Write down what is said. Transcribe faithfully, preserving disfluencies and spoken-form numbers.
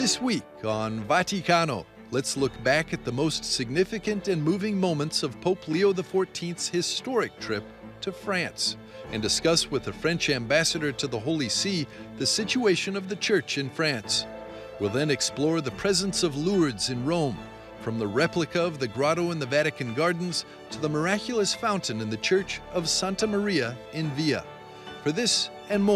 This week on Vaticano, let's look back at the most significant and moving moments of Pope Leo the fourteenth's historic trip to France and discuss with the French ambassador to the Holy See the situation of the Church in France. We'll then explore the presence of Lourdes in Rome, from the replica of the grotto in the Vatican Gardens to the miraculous fountain in the Church of Santa Maria in Via. For this and more,